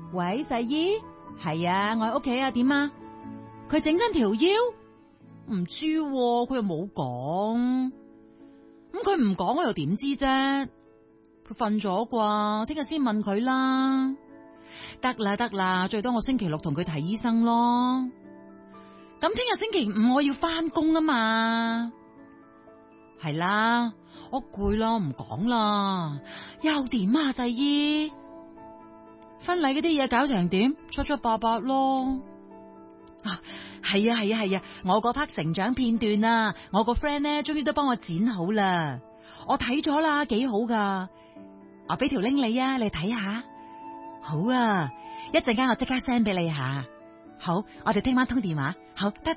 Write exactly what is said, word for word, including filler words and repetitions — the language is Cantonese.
喂，細姨，係啊，我喺屋企啊，點啊？佢整親條腰，唔知喎，佢又冇講。咁佢唔講，我又點知啫？佢瞓咗啩，聽日先問佢啦。得啦得啦，最多我星期六同佢睇醫生咯。咁聽日星期五我要翻工啊嘛。係啦，我攰啦，唔講啦。又點啊，細姨？婚禮嗰啲嘢搞成點？七七八八咯。啊，係啊係啊係啊，我嗰 part 成長片段啊，我個 friend 咧終於都幫我剪好啦，我睇咗啦，幾好噶。我俾條 link 你啊，你睇下。好啊，一陣間我即刻 send 俾你下。好，我哋聽晚通電話。好，得。